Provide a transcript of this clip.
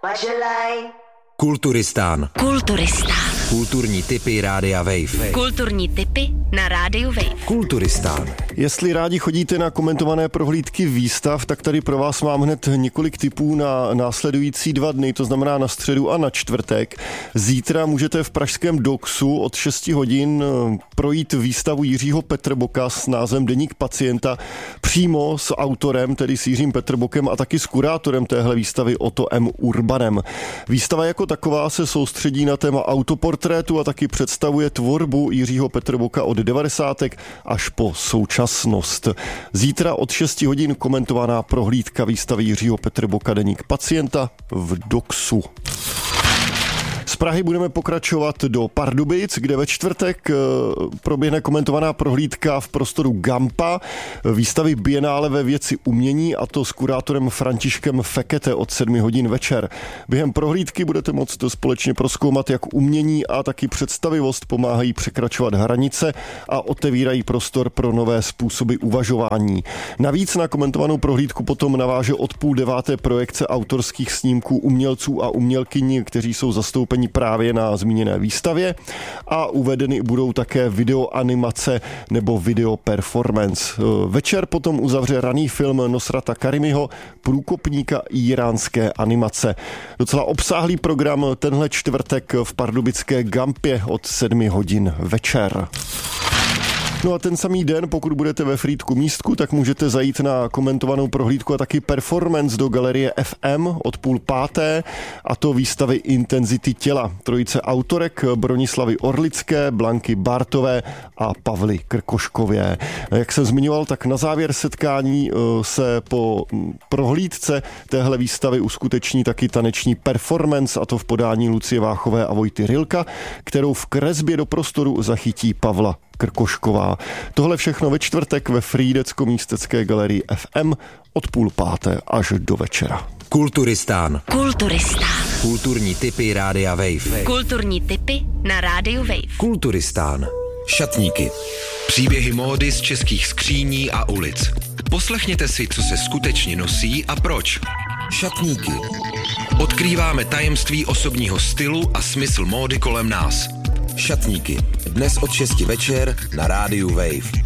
Kulturistán. Kulturní tipy Rádia Wave. Kulturní tipy na Rádiu Wave. Kulturistán. Jestli rádi chodíte na komentované prohlídky výstav, tak tady pro vás mám hned několik tipů na následující 2 dny, to znamená na středu a na čtvrtek. Zítra můžete v pražském Doxu od 6 hodin projít výstavu Jiřího Petrboka s názvem Deník pacienta přímo s autorem, tedy s Jiřím Petrbokem a taky s kurátorem téhle výstavy Otto M. Urbanem. Výstava jako taková se soustředí na téma autoportrétu a taky představuje tvorbu Jiřího Petrboka od 90. až po současnost. Zítra od 6 hodin komentovaná prohlídka výstavy Jiřího Petrboka Deník pacienta v Doxu. Z Prahy budeme pokračovat do Pardubic, kde ve čtvrtek proběhne komentovaná prohlídka v prostoru Gampa výstavy Bienále ve věci umění, a to s kurátorem Františkem Fekete od 7 hodin večer. Během prohlídky budete moct společně prozkoumat, jak umění a taky představivost pomáhají překračovat hranice a otevírají prostor pro nové způsoby uvažování. Navíc na komentovanou prohlídku potom naváže od 8:30 projekce autorských snímků umělců a umělkyní, kteří jsou zastoupeni právě na zmíněné výstavě, a uvedeny budou také videoanimace nebo video performance. Večer potom uzavře raný film Nosrata Karimiho Průkopníka iránské animace. Docela obsáhlý program tenhle čtvrtek v pardubické Gampě od 7 hodin večer. No a ten samý den, pokud budete ve Frýdku Místku, tak můžete zajít na komentovanou prohlídku a taky performance do galerie FM od 4:30, a to výstavy Intenzity těla. Trojice autorek Bronislavy Orlické, Blanky Bartové a Pavly Krkoškově. Jak jsem zmiňoval, tak na závěr setkání se po prohlídce téhle výstavy uskuteční taky taneční performance, a to v podání Lucie Váchové a Vojty Rilka, kterou v kresbě do prostoru zachytí Pavla Krkošková. Tohle všechno ve čtvrtek ve Frýdecko-místecké galerii FM od 4:30 až do večera. Kulturistán. Kulturní tipy Rádia Wave. Kulturní tipy na Rádiu Wave. Kulturistán. Šatníky. Příběhy módy z českých skříní a ulic. Poslechněte si, co se skutečně nosí a proč. Šatníky. Odkrýváme tajemství osobního stylu a smysl módy kolem nás. Šatníky. Dnes od 6 večer na Rádiu Wave.